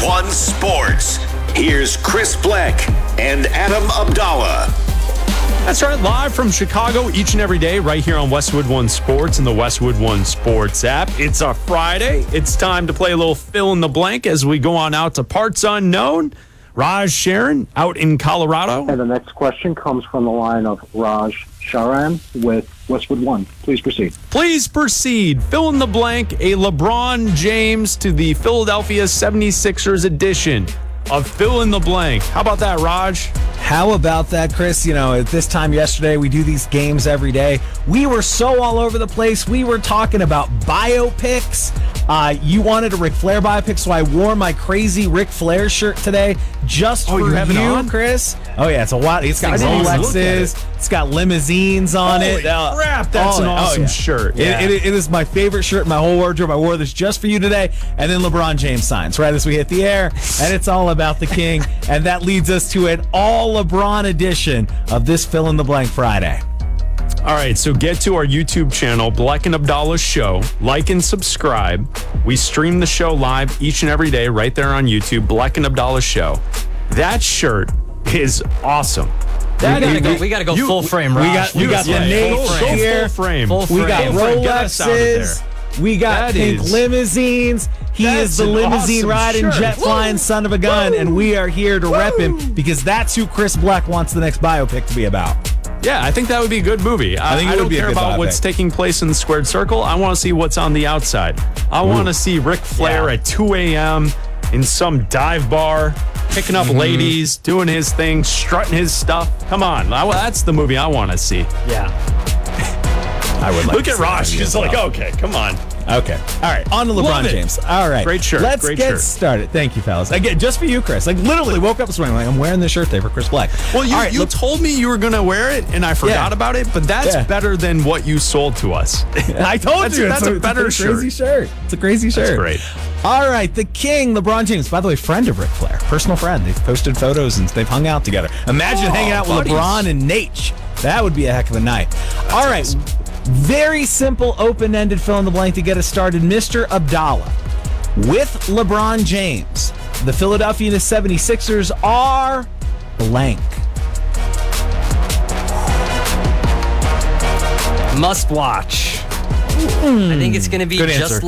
One Sports. Here's Chris Bleck and Adam Abdallah. That's right, live from Chicago each and every day right here on Westwood One Sports and the Westwood One Sports app. It's a Friday. It's time to play a little fill in the blank as we go on out to parts unknown. Raj Sharon out in Colorado. And the next question comes from the line of Raj Sharan with Westwood One. Please proceed. Please proceed. Fill in the blank, a LeBron James to the Philadelphia 76ers edition of Fill in the Blank. How about that, Raj? How about that, Chris? You know, at this time yesterday, we do these games every day. We were so all over the place. We were talking about biopics. You wanted a Ric Flair biopic, so I wore my crazy Ric Flair shirt today just for you, Chris. Oh, yeah, it's a lot. It's got Rolexes. It's got limousines on it. Crap, that's an awesome shirt. Yeah. It is my favorite shirt in my whole wardrobe. I wore this just for you today. And then LeBron James signs right as we hit the air. And it's all about the king. And that leads us to an all LeBron edition of this Fill in the Blank Friday. All right, so get to our YouTube channel, Bleck and Abdallah Show. Like and subscribe. We stream the show live each and every day right there on YouTube, Bleck and Abdallah Show. That shirt is awesome. We gotta go full frame, Raj. We got the Nate here. Full frame. We got Rolexes. We got pink limousines. He is the limousine riding, jet flying son of a gun, and we are here to rep him because that's who Chris Bleck wants the next biopic to be about. Yeah, I think that would be a good movie. I don't care about what's taking place in the squared circle. I want to see what's on the outside. I want to see Ric Flair at 2 a.m. in some dive bar, picking up ladies, doing his thing, strutting his stuff. Come on. That's the movie I want to see. Yeah. I would like Look at Raj. He's like, okay, come on. Okay. All right. On to LeBron James. All right. Great shirt. Let's get started. Thank you, fellas. Again, just for you, Chris. Like, literally woke up this morning, like, I'm wearing this shirt today for Chris Bleck. Well, you told me you were going to wear it, and I forgot about it, but that's better than what you sold to us. I told you. That's a better shirt. Crazy shirt. It's a crazy shirt. That's great. All right. The King, LeBron James. By the way, friend of Ric Flair. Personal friend. They've posted photos, and they've hung out together. Imagine hanging out with LeBron and Nate. That would be a heck of a night. All right. Awesome. Very simple, open-ended fill in the blank to get us started. Mr. Abdallah, with LeBron James, the Philadelphia 76ers are blank. Must watch. I think it's going to be just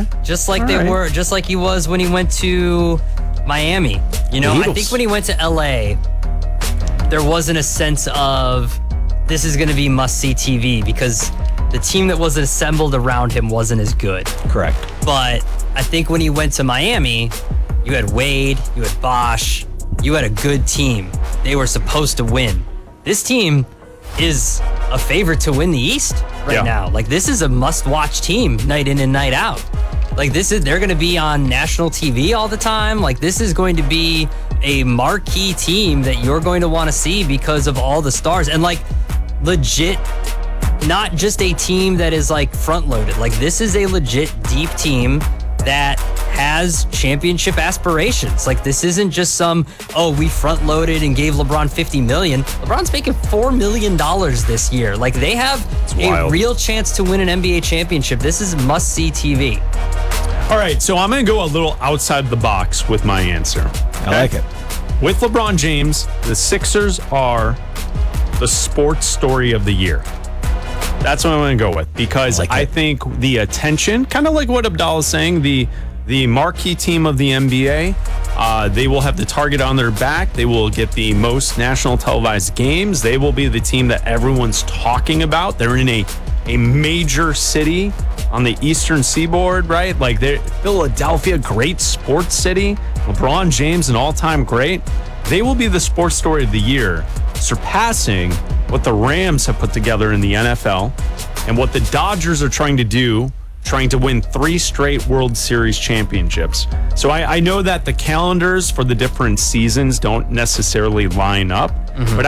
like he was when he went to Miami. You know, I think when he went to LA, there wasn't a sense of this is going to be must-see TV because the team that was assembled around him wasn't as good. Correct. But I think when he went to Miami, you had Wade, you had Bosh, you had a good team. They were supposed to win. This team is a favorite to win the East right now. Like, this is a must-watch team night in and night out. Like, they're going to be on national TV all the time. Like, this is going to be a marquee team that you're going to want to see because of all the stars. And, like, legit, not just a team that is like front loaded. Like, this is a legit deep team that has championship aspirations. Like, this isn't just some, we front loaded and gave LeBron $50 million. LeBron's making $4 million this year. Like, they have a real chance to win an NBA championship. This is must see TV. All right. So I'm going to go a little outside the box with my answer. Okay? I like it. With LeBron James, the Sixers are the sports story of the year. That's what I'm going to go with because I think the attention, kind of like what Abdallah's saying, the marquee team of the NBA, they will have the target on their back. They will get the most national televised games. They will be the team that everyone's talking about. They're in a major city on the eastern seaboard, right? Like, Philadelphia, great sports city. LeBron James, an all-time great. They will be the sports story of the year, surpassing what the Rams have put together in the NFL and what the Dodgers are trying to do, trying to win 3 straight World Series championships. So I know that the calendars for the different seasons don't necessarily line up, but